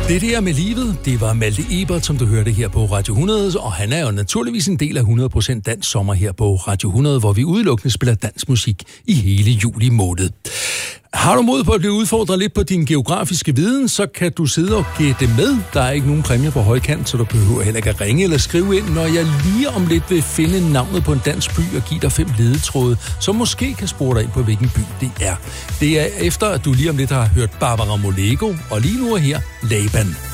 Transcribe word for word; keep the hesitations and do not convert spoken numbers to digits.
Det der med livet, det var Malte Ebert, som du hørte her på Radio hundrede, og han er jo naturligvis en del af hundrede procent dansk sommer her på Radio hundrede, hvor vi udelukkende spiller dansk musik i hele juli måned. Har du mod på at blive udfordret lidt på din geografiske viden, så kan du sidde og gætte med. Der er ikke nogen præmie på højkant, så du behøver heller ikke at ringe eller skrive ind, når jeg lige om lidt vil finde navnet på en dansk by og give dig fem ledetråde, som måske kan spore dig ind på, hvilken by det er. Det er efter, at du lige om lidt har hørt Barbara Molego, og lige nu er her Laban.